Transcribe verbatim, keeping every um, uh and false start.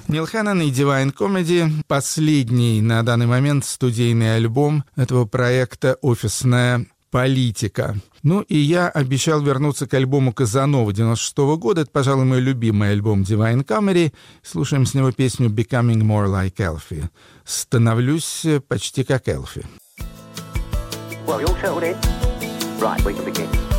Нил Хэннон и Divine Comedy — последний на данный момент студийный альбом этого проекта «Офисная политика». Ну и я обещал вернуться к альбому Казанова девяносто шестого года. Это, пожалуй, мой любимый альбом Divine Comedy. Слушаем с него песню «Becoming More Like Elfie». «Становлюсь почти как Элфи». Well, you all settled in? Right, we can begin.